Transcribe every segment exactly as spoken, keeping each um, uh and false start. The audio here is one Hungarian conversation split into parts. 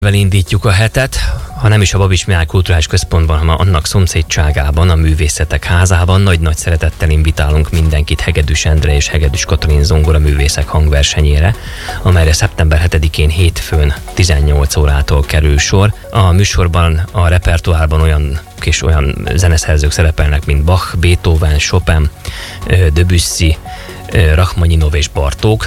Indítjuk a hetet, ha nem is a Babits Mihály Kulturális Központban, hanem annak szomszédságában, a Művészetek Házában. Nagy-nagy szeretettel invitálunk mindenkit Hegedűs Endre és Hegedűs Katalin zongoraművészek hangversenyére, amelyre szeptember hetedikén hétfőn tizennyolc órától kerül sor. A műsorban, a repertoárban olyan és olyan zeneszerzők szerepelnek, mint Bach, Beethoven, Chopin, Debussy, Rachmaninov és Bartók.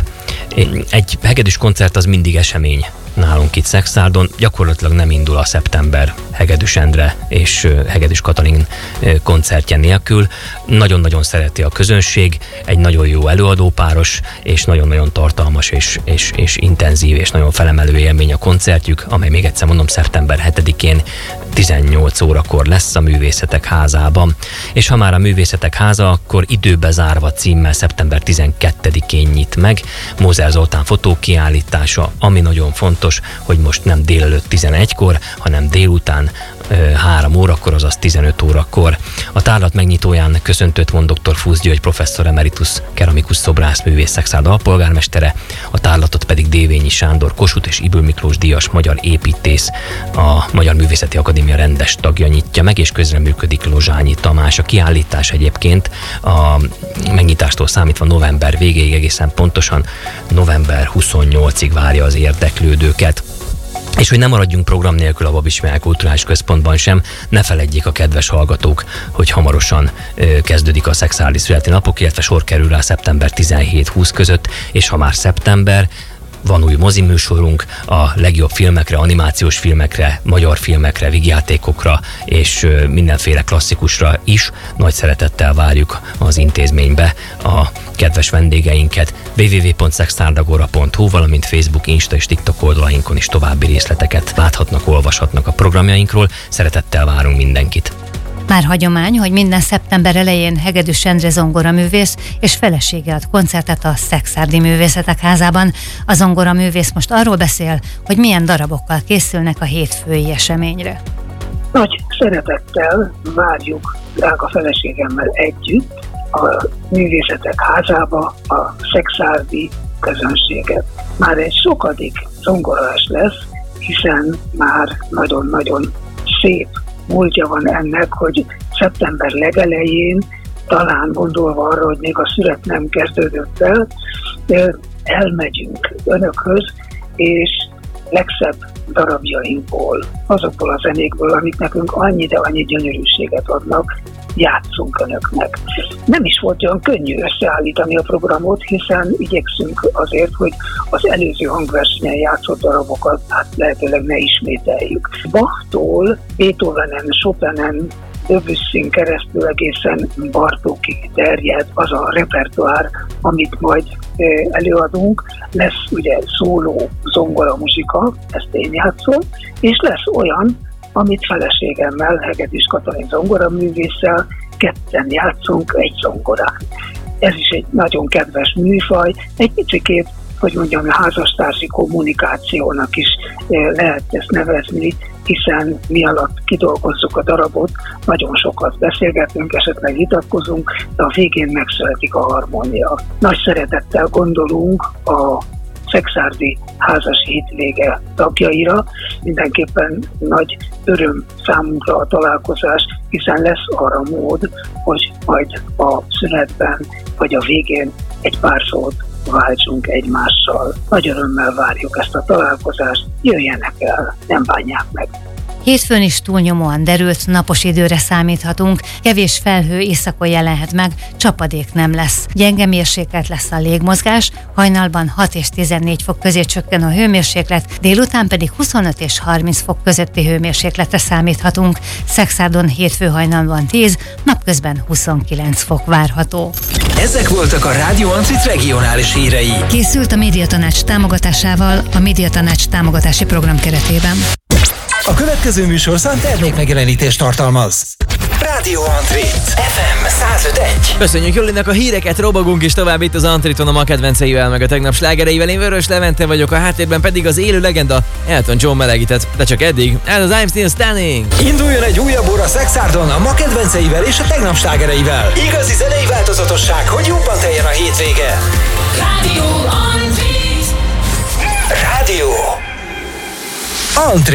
Egy hegedűs koncert az mindig esemény nálunk itt Szexárdon, gyakorlatilag nem indul a szeptember Hegedűs Endre és Hegedűs Katalin koncertje nélkül. Nagyon-nagyon szereti a közönség, egy nagyon jó előadópáros, és nagyon-nagyon tartalmas és, és, és intenzív és nagyon felemelő élmény a koncertjük, amely még egyszer mondom szeptember hetedikén tizennyolc órakor lesz a Művészetek Házában. És ha már a Művészetek Háza, akkor Időbe zárva címmel szeptember tizenkettedikén nyit meg Mózer Zoltán fotókiállítása, ami nagyon fontos, hogy most nem délelőtt tizenegykor, hanem délután három órakor, azaz tizenöt órakor. A tárlat megnyitóján köszöntőt mond dr. Fusz György professzor emeritus, keramikus szobrászművész Szexárd alpolgármestere, a tárlatot pedig Dévényi Sándor Kossuth és Ybl Miklós díjas magyar építész, a Magyar Művészeti Akadémia rendes tagja nyitja meg, és közreműködik Lozsányi Tamás. A kiállítás egyébként a megnyitástól számítva november végéig, egészen pontosan november huszonnyolcadikáig várja az érdeklődőket. És hogy nem maradjunk program nélkül a Babits Mihály Kulturális Központban sem, ne feledjék a kedves hallgatók, hogy hamarosan ö, kezdődik a szexárdi születi napok, illetve sor kerül rá szeptember tizenhét-húsz között, és ha már szeptember, van új moziműsorunk a legjobb filmekre, animációs filmekre, magyar filmekre, vígjátékokra és ö, mindenféle klasszikusra is. Nagy szeretettel várjuk az intézménybe a kedves vendégeinket. double-u double-u double-u pont szexárdagora pont hu, valamint Facebook, Insta és TikTok oldalainkon is további részleteket láthatnak, olvashatnak a programjainkról. Szeretettel várunk mindenkit. Már hagyomány, hogy minden szeptember elején Hegedűs Endre zongoraművész és felesége ad koncertet a Szexárdi Művészetek Házában. A zongoraművész most arról beszél, hogy milyen darabokkal készülnek a hétfői eseményre. Nagy szeretettel várjuk drága feleségemmel együtt a Művészetek Házába a szexárdi közönséget. Már egy sokadik zongorás lesz, hiszen már nagyon-nagyon szép múltja van ennek, hogy szeptember legelején, talán gondolva arra, hogy még a szület nem kezdődött el, elmegyünk önökhöz, és legszebb darabjainkból, azokból a zenékből, amik nekünk annyi, de annyi gyönyörűséget adnak, játszunk önöknek. Nem is volt olyan könnyű összeállítani a programot, hiszen igyekszünk azért, hogy az előző hangversenyen játszott darabokat hát lehetőleg ne ismételjük. Bachtól, Beethovenen, Chopinen, Debussyn keresztül egészen Bartókig terjed az a repertoár, amit majd előadunk. Lesz ugye szóló zongora muzsika, ezt én játszom, és lesz olyan, amit feleségemmel, Hegedűs Katalin zongoraművésszel ketten játszunk egy zongorán. Ez is egy nagyon kedves műfaj, egy picikét, hogy mondjam, házastársi kommunikációnak is lehet ezt nevezni, hiszen mi alatt kidolgozzuk a darabot, nagyon sokat beszélgetünk, esetleg vitatkozunk, de a végén megszületik a harmónia. Nagy szeretettel gondolunk a szexárdi házas hétvége tagjaira. Mindenképpen nagy öröm számunkra a találkozás, hiszen lesz arra mód, hogy majd a szünetben vagy a végén egy pár szót váltsunk egymással. Nagy örömmel várjuk ezt a találkozást, jöjjenek el, nem bánják meg. Hétfőn is túlnyomóan derült, napos időre számíthatunk, kevés felhő északon jelenhet meg, csapadék nem lesz. Gyenge mérséklet lesz a légmozgás, hajnalban hat és tizennégy fok közé csökken a hőmérséklet, délután pedig huszonöt és harminc fok közötti hőmérsékletre számíthatunk. Szexárdon hétfő hajnalban tíz, napközben huszonkilenc fok várható. Ezek voltak a Rádió Ancit regionális hírei. Készült a Médiatanács támogatásával a Médiatanács támogatási program keretében. A következő műsorszám termékmegjelenítést tartalmaz. Rádió Antrit, ef em száz öt egy. Köszönjük Jolinak a híreket, robogunk is tovább itt az Antriton a ma kedvenceivel, meg a tegnap slágereivel. Én Vörös Levente vagyok, a háttérben pedig az élő legenda Elton John melegített. De csak eddig, ez az I'm Still Standing. Induljon egy újabb óra Szexárdon a ma kedvenceivel és a tegnap slágereivel. Igazi zenei változatosság, hogy jobban teljen a hétvége. Rádió Antrit. Rádió Antri.